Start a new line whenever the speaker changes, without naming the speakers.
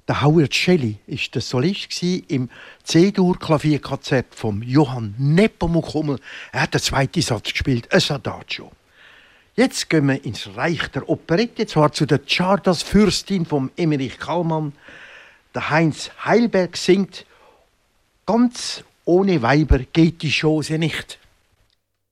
Der Howard Shelley war der Solist im C-Dur-Klavierkonzert von Johann Nepomuk Hummel. Er hat den zweiten Satz gespielt, ein Adagio. Jetzt gehen wir ins Reich der Operette, zwar zu der Czardas-Fürstin von Emmerich Kallmann. Der Heinz Heilberg singt: Ganz ohne Weiber geht die Chose nicht.